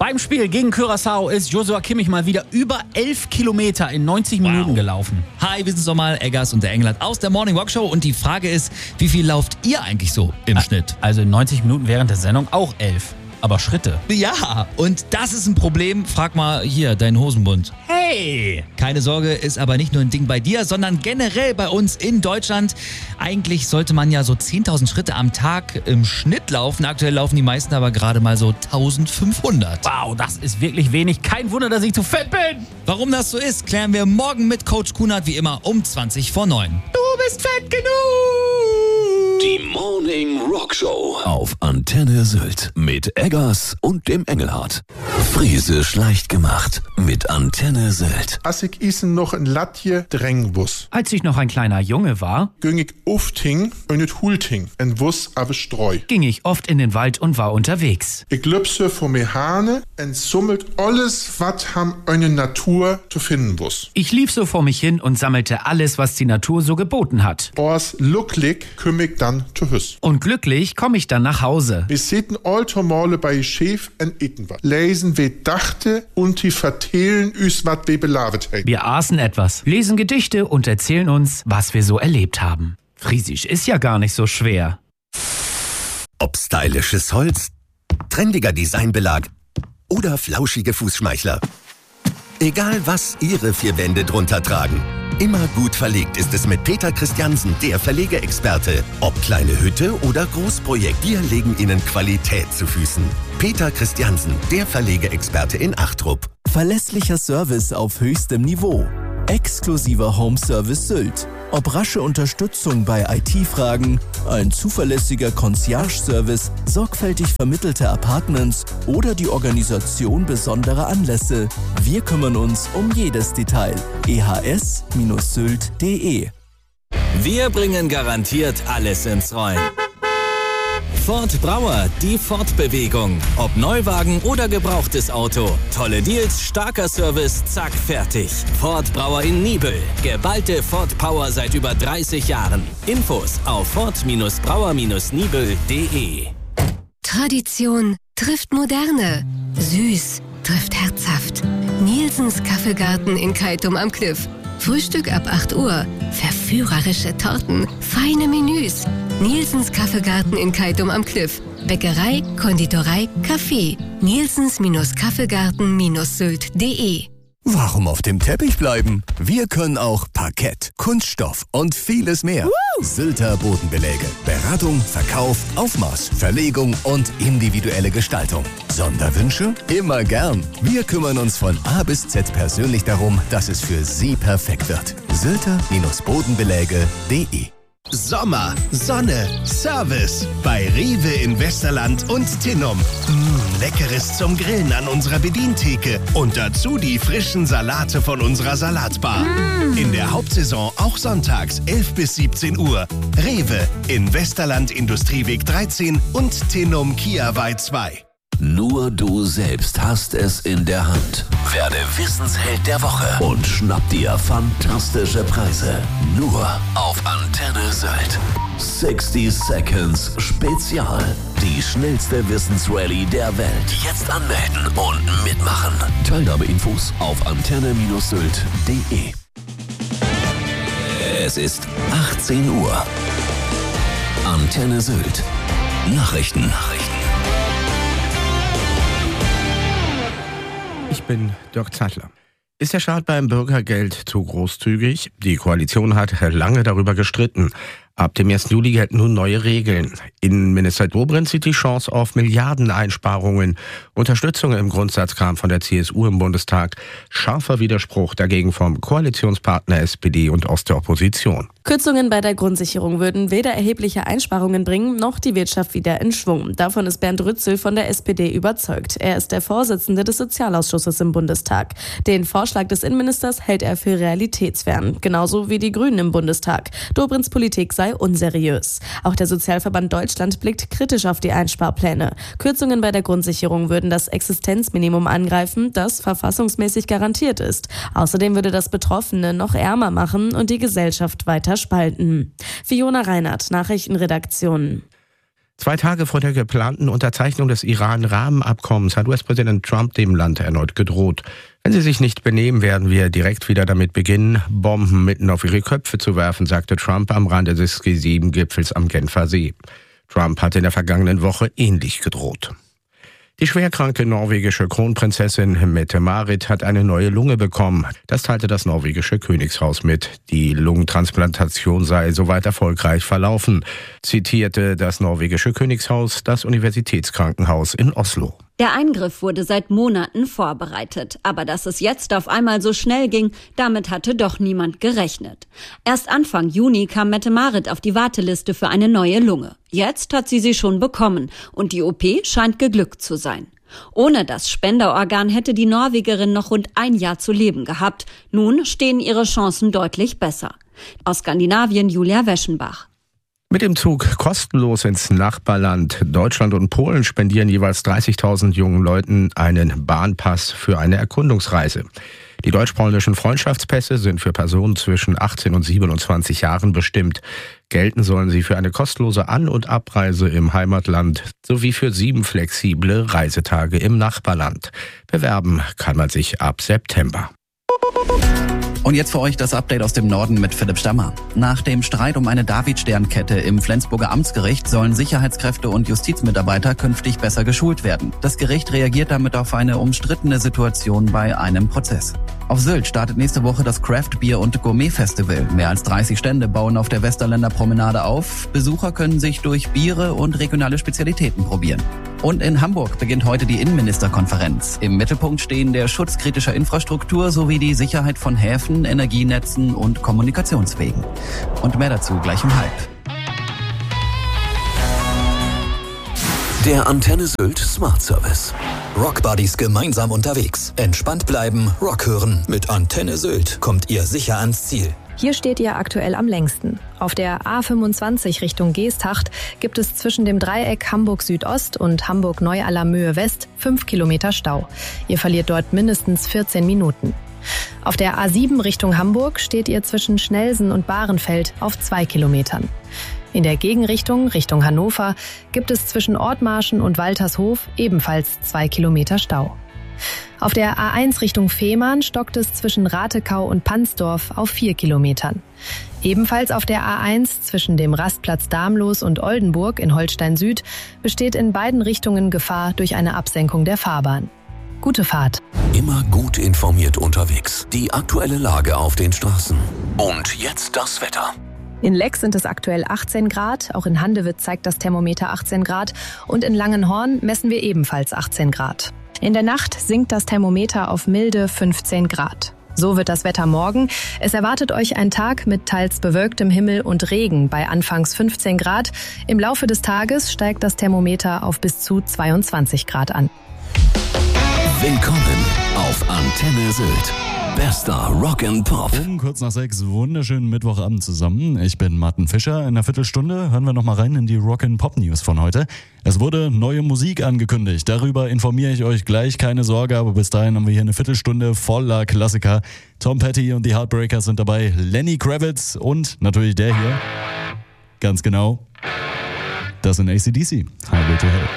Beim Spiel gegen Curaçao ist Joshua Kimmich mal wieder über 11 Kilometer in 90 Minuten gelaufen. Hi, wir sind's nochmal, Eggers und der Engelhardt aus der Morning Walk Show. Und die Frage ist, wie viel lauft ihr eigentlich so im Schnitt? Also in 90 Minuten während der Sendung auch 11. Aber Schritte. Ja, und das ist ein Problem. Frag mal hier, deinen Hosenbund. Hey! Keine Sorge, ist aber nicht nur ein Ding bei dir, sondern generell bei uns in Deutschland. Eigentlich sollte man ja so 10.000 Schritte am Tag im Schnitt laufen. Aktuell laufen die meisten aber gerade mal so 1.500. Wow, das ist wirklich wenig. Kein Wunder, dass ich zu fett bin. Warum das so ist, klären wir morgen mit Coach Kunert wie immer um 20 vor 9. Du bist fett genug! Die Morning Rock Show auf Antenne Sylt mit Eggers und dem Engelhardt. Friesisch leicht gemacht mit Antenne Sylt. Als ich isen noch ein Latje drängen wuss, Als ich noch ein kleiner Junge war, ging ich ofting und nicht hulting en wuss aber streu. ging ich oft in den Wald und war unterwegs. Ich lüpse vor mir Hane en summelt alles, wat ham eine Natur zu finden wuss. Ich lief so vor mich hin und sammelte alles, was die Natur so geboten hat. Ors lucklig kümm ich dann zu Hüss. Und glücklich komme ich dann nach Hause. Wir sitten alltomale bei Chef en eten wat. Lesen we dachte und die vertellen üs wat we belavet heit. Wir aßen etwas, lesen Gedichte und erzählen uns, was wir so erlebt haben. Friesisch ist ja gar nicht so schwer. Ob stylisches Holz, trendiger Designbelag oder flauschige Fußschmeichler. Egal was Ihre vier Wände drunter tragen. Immer gut verlegt ist es mit Peter Christiansen, der Verlegeexperte. Ob kleine Hütte oder Großprojekt, wir legen Ihnen Qualität zu Füßen. Peter Christiansen, der Verlegeexperte in Achtrup. Verlässlicher Service auf höchstem Niveau. Exklusiver Home Service Sylt. Ob rasche Unterstützung bei IT-Fragen, ein zuverlässiger Concierge-Service, sorgfältig vermittelte Apartments oder die Organisation besonderer Anlässe. Wir kümmern uns um jedes Detail. ehs-sylt.de. Wir bringen garantiert alles ins Rollen. Ford Brauer, die Fortbewegung. Ob Neuwagen oder gebrauchtes Auto. Tolle Deals, starker Service, zack, fertig. Ford Brauer in Nibel. Geballte Ford Power seit über 30 Jahren. Infos auf ford-brauer-nibel.de. Tradition trifft Moderne. Süß trifft herzhaft. Nielsens Kaffeegarten in Keitum am Kliff. Frühstück ab 8 Uhr. Verführerische Torten. Feine Menüs. Nielsens Kaffeegarten in Keitum am Kliff. Bäckerei, Konditorei, Kaffee. Nielsens-Kaffeegarten-sylt.de. Warum auf dem Teppich bleiben? Wir können auch Parkett, Kunststoff und vieles mehr. Sylter Bodenbeläge. Beratung, Verkauf, Aufmaß, Verlegung und individuelle Gestaltung. Sonderwünsche? Immer gern. Wir kümmern uns von A bis Z persönlich darum, dass es für Sie perfekt wird. Sylter-Bodenbeläge.de. Sommer, Sonne, Service bei Rewe in Westerland und Tinnum. Leckeres zum Grillen an unserer Bedientheke und dazu die frischen Salate von unserer Salatbar. In der Hauptsaison auch sonntags 11 bis 17 Uhr. Rewe in Westerland Industrieweg 13 und Tinnum Kiawei 2. Nur du selbst hast es in der Hand. Werde Wissensheld der Woche und schnapp dir fantastische Preise. Nur auf Antenne Sylt. 60 Seconds Spezial. Die schnellste Wissensrallye der Welt. Jetzt anmelden und mitmachen. Teilnahmeinfos auf antenne-sylt.de. Es ist 18 Uhr. Antenne Sylt. Nachrichten. Ich bin Dirk Zeitler. Ist der Staat beim Bürgergeld zu großzügig? Die Koalition hat lange darüber gestritten. Ab dem 1. Juli gelten nun neue Regeln. Innenminister Dobrindt sieht die Chance auf Milliardeneinsparungen. Unterstützung im Grundsatz kam von der CSU im Bundestag. Scharfer Widerspruch dagegen vom Koalitionspartner SPD und aus der Opposition. Kürzungen bei der Grundsicherung würden weder erhebliche Einsparungen bringen, noch die Wirtschaft wieder in Schwung. Davon ist Bernd Rützel von der SPD überzeugt. Er ist der Vorsitzende des Sozialausschusses im Bundestag. Den Vorschlag des Innenministers hält er für realitätsfern. Genauso wie die Grünen im Bundestag. Dobrindts Politik sei unseriös. Auch der Sozialverband Deutschland blickt kritisch auf die Einsparpläne. Kürzungen bei der Grundsicherung würden das Existenzminimum angreifen, das verfassungsmäßig garantiert ist. Außerdem würde das Betroffene noch ärmer machen und die Gesellschaft weiter spalten. Fiona Reinhardt, Nachrichtenredaktion. 2 Tage vor der geplanten Unterzeichnung des Iran-Rahmenabkommens hat US-Präsident Trump dem Land erneut gedroht. Wenn sie sich nicht benehmen, werden wir direkt wieder damit beginnen, Bomben mitten auf ihre Köpfe zu werfen, sagte Trump am Rande des G7-Gipfels am Genfer See. Trump hatte in der vergangenen Woche ähnlich gedroht. Die schwerkranke norwegische Kronprinzessin Mette-Marit hat eine neue Lunge bekommen. Das teilte das norwegische Königshaus mit. Die Lungentransplantation sei soweit erfolgreich verlaufen, zitierte das norwegische Königshaus das Universitätskrankenhaus in Oslo. Der Eingriff wurde seit Monaten vorbereitet. Aber dass es jetzt auf einmal so schnell ging, damit hatte doch niemand gerechnet. Erst Anfang Juni kam Mette-Marit auf die Warteliste für eine neue Lunge. Jetzt hat sie schon bekommen und die OP scheint geglückt zu sein. Ohne das Spenderorgan hätte die Norwegerin noch rund 1 Jahr zu leben gehabt. Nun stehen ihre Chancen deutlich besser. Aus Skandinavien Julia Weschenbach. Mit dem Zug kostenlos ins Nachbarland. Deutschland und Polen spendieren jeweils 30.000 jungen Leuten einen Bahnpass für eine Erkundungsreise. Die deutsch-polnischen Freundschaftspässe sind für Personen zwischen 18 und 27 Jahren bestimmt. Gelten sollen sie für eine kostenlose An- und Abreise im Heimatland sowie für 7 flexible Reisetage im Nachbarland. Bewerben kann man sich ab September. Und jetzt für euch das Update aus dem Norden mit Philipp Stammer. Nach dem Streit um eine David-Stern-Kette im Flensburger Amtsgericht sollen Sicherheitskräfte und Justizmitarbeiter künftig besser geschult werden. Das Gericht reagiert damit auf eine umstrittene Situation bei einem Prozess. Auf Sylt startet nächste Woche das Craft Beer und Gourmet Festival. Mehr als 30 Stände bauen auf der Westerländer Promenade auf. Besucher können sich durch Biere und regionale Spezialitäten probieren. Und in Hamburg beginnt heute die Innenministerkonferenz. Im Mittelpunkt stehen der Schutz kritischer Infrastruktur sowie die Sicherheit von Häfen, Energienetzen und Kommunikationswegen. Und mehr dazu gleich um 12:30. Der Antenne Sylt Smart Service. Rockbuddies gemeinsam unterwegs. Entspannt bleiben, Rock hören. Mit Antenne Sylt kommt ihr sicher ans Ziel. Hier steht ihr aktuell am längsten. Auf der A25 Richtung Geesthacht gibt es zwischen dem Dreieck Hamburg Südost und Hamburg Neu-Allermöhe West 5 Kilometer Stau. Ihr verliert dort mindestens 14 Minuten. Auf der A7 Richtung Hamburg steht ihr zwischen Schnelsen und Bahrenfeld auf 2 Kilometern. In der Gegenrichtung, Richtung Hannover, gibt es zwischen Ortmarschen und Waltershof ebenfalls 2 Kilometer Stau. Auf der A1 Richtung Fehmarn stockt es zwischen Ratekau und Pansdorf auf 4 Kilometern. Ebenfalls auf der A1 zwischen dem Rastplatz Damlos und Oldenburg in Holstein Süd besteht in beiden Richtungen Gefahr durch eine Absenkung der Fahrbahn. Gute Fahrt. Immer gut informiert unterwegs. Die aktuelle Lage auf den Straßen. Und jetzt das Wetter. In Leck sind es aktuell 18 Grad, auch in Handewitt zeigt das Thermometer 18 Grad und in Langenhorn messen wir ebenfalls 18 Grad. In der Nacht sinkt das Thermometer auf milde 15 Grad. So wird das Wetter morgen. Es erwartet euch ein Tag mit teils bewölktem Himmel und Regen bei anfangs 15 Grad. Im Laufe des Tages steigt das Thermometer auf bis zu 22 Grad an. Willkommen auf Antenne Sylt. Bester Rock and Pop. Um kurz nach 6, wunderschönen Mittwochabend zusammen. Ich bin Martin Fischer. In einer Viertelstunde hören wir nochmal rein in die Rock and Pop News von heute. Es wurde neue Musik angekündigt. Darüber informiere ich euch gleich, keine Sorge. Aber bis dahin haben wir hier eine Viertelstunde voller Klassiker. Tom Petty und die Heartbreakers sind dabei. Lenny Kravitz und natürlich der hier. Ganz genau. Das sind AC/DC. Highway to Hell.